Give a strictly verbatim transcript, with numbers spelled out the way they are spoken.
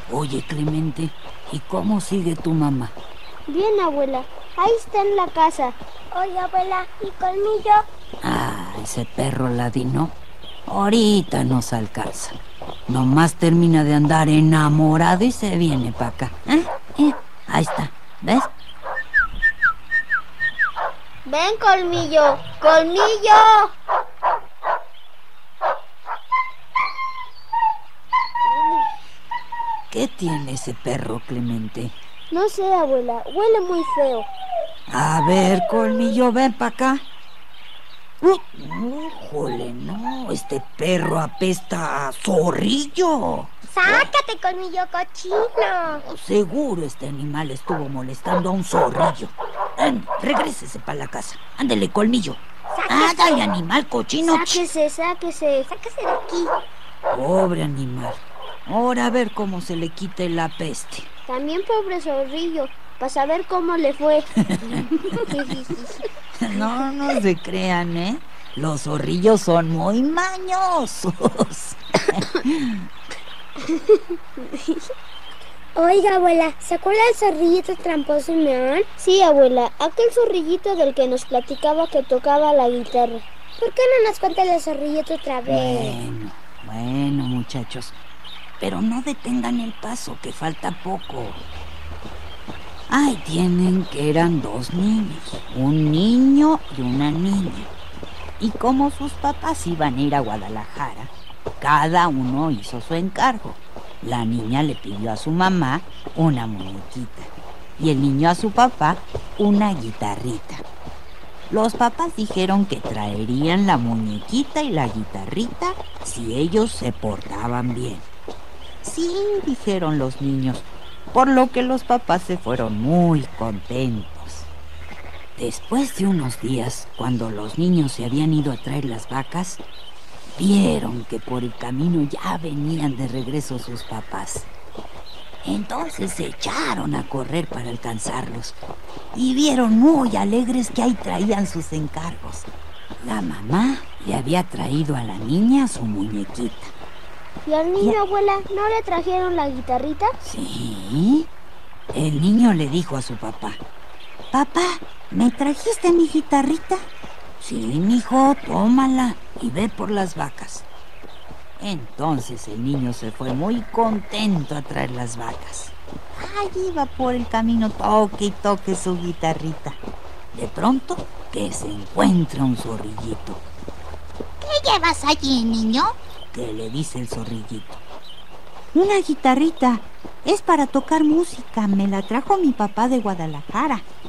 Oye, Clemente, ¿y cómo sigue tu mamá? Bien, abuela. Ahí está en la casa. Oye, abuela, ¿y Colmillo? Ah, ese perro ladino. Ahorita nos alcanza. Nomás termina de andar enamorado y se viene para acá. ¿Eh? ¿Eh? Ahí está. ¿Ves? Ven, Colmillo. ¡Colmillo! ¿Qué tiene ese perro, Clemente? No sé, abuela. Huele muy feo. A ver, Colmillo, ven para acá. Uh, ¡Jole, no! Este perro apesta a zorrillo. ¡Sácate, Colmillo cochino! Seguro este animal estuvo molestando a un zorrillo. Ven, regrésese para la casa. Ándele, Colmillo. ¡Sáquese! ¡Ándale, animal cochino! Sáquese, sáquese. ¡Sáquese de aquí! Pobre animal. Ahora a ver cómo se le quite la peste. También pobre zorrillo. Para saber cómo le fue. No, no se crean, ¿eh? Los zorrillos son muy mañosos. Oiga, abuela, ¿se acuerda del zorrillito tramposo y meón? Sí, abuela. Aquel zorrillito del que nos platicaba que tocaba la guitarra. ¿Por qué no nos cuenta el zorrillito otra vez? Bueno, bueno, muchachos. Pero no detengan el paso, que falta poco. Ahí tienen que eran dos niños, un niño y una niña. Y como sus papás iban a ir a Guadalajara, cada uno hizo su encargo. La niña le pidió a su mamá una muñequita y el niño a su papá una guitarrita. Los papás dijeron que traerían la muñequita y la guitarrita si ellos se portaban bien. Sí, dijeron los niños, por lo que los papás se fueron muy contentos. Después de unos días, cuando los niños se habían ido a traer las vacas, vieron que por el camino ya venían de regreso sus papás. Entonces se echaron a correr para alcanzarlos y vieron muy alegres que ahí traían sus encargos. La mamá le había traído a la niña su muñequita. ¿Y al niño, ¿Y a... abuela, no le trajeron la guitarrita? Sí. El niño le dijo a su papá: «Papá, ¿me trajiste mi guitarrita?» «Sí, mijo, tómala y ve por las vacas». Entonces el niño se fue muy contento a traer las vacas. Allí iba por el camino, toque y toque su guitarrita. De pronto, que se encuentra un zorrillito. ¿Qué llevas allí, niño? ¿Qué le dice el zorrillito? Una guitarrita. Es para tocar música. Me la trajo mi papá de Guadalajara.